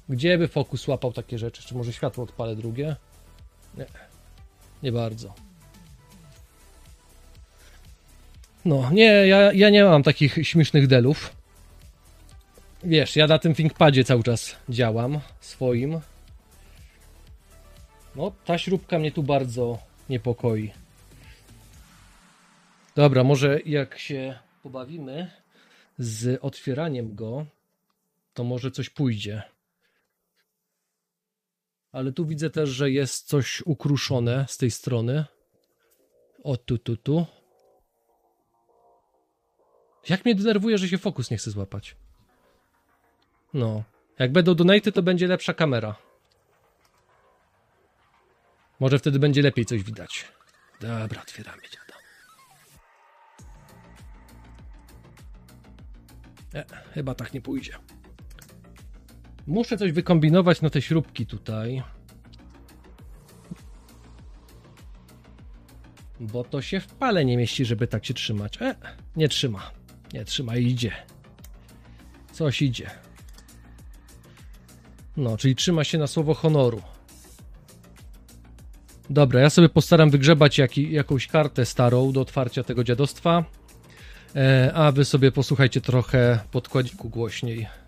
Gdzie by fokus łapał takie rzeczy? Czy może światło odpalę drugie? Nie. Nie bardzo. No, nie, ja nie mam takich śmiesznych delów. Wiesz, ja na tym ThinkPadzie cały czas działam swoim. No, ta śrubka mnie tu bardzo niepokoi. Dobra, może jak się pobawimy z otwieraniem go, to może coś pójdzie. Ale tu widzę też, że jest coś ukruszone z tej strony. O, tu. Jak mnie denerwuje, że się fokus nie chce złapać. No. Jak będą donaty, to będzie lepsza kamera. Może wtedy będzie lepiej coś widać. Dobra, otwieramy dziada. Chyba tak nie pójdzie. Muszę coś wykombinować na te śrubki tutaj. Bo to się w pale nie mieści, żeby tak się trzymać. Nie trzyma. Nie trzyma i idzie. Coś idzie. No, czyli trzyma się na słowo honoru. Dobra, ja sobie postaram wygrzebać jakąś kartę starą do otwarcia tego dziadostwa. A wy sobie posłuchajcie trochę podkładiku głośniej.